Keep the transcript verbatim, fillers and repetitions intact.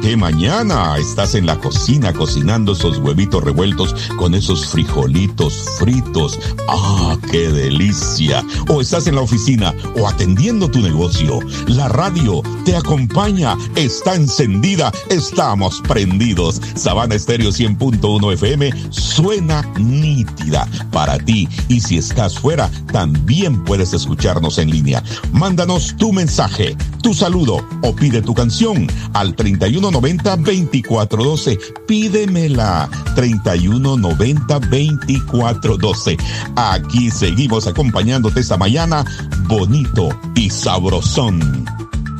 que mañana estás en la cocina cocinando esos huevitos revueltos con esos frijolitos fritos. ¡Ah, qué delicia! O estás en la oficina o atendiendo tu negocio. La radio te acompaña, está encendida, estamos prendidos. Sabana Estéreo cien punto uno F M suena nítida para ti. Y si estás fuera, también puedes escucharnos en línea. Mándanos tu mensaje, tu saludo o pide tu canción al treinta y uno noventa, veinticuatro doce. Pídemela, treinta y uno noventa, veinticuatro doce. Aquí seguimos acompañándote esta mañana, bonito y sabrosón.